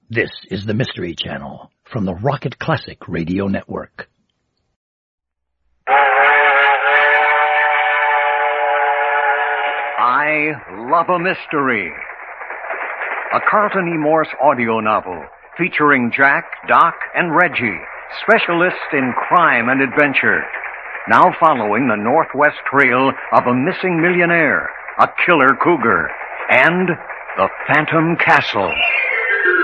This is the Mystery Channel from the Rocket Classic Radio Network. I Love a Mystery. A Carlton E. Morse audio novel featuring Jack, Doc, and Reggie, specialists in crime and adventure. Now following the northwest trail of a missing millionaire, a killer cougar, and the Phantom Castle.